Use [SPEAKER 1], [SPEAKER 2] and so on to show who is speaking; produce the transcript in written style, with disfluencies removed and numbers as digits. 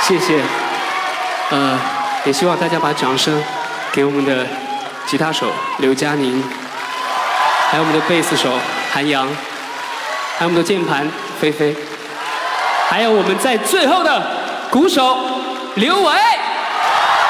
[SPEAKER 1] 谢谢。也希望大家把掌声给我们的吉他手刘佳宁，还有我们的贝斯手韩阳，还有我们的键盘菲菲，还有我们在最后的鼓手刘伟。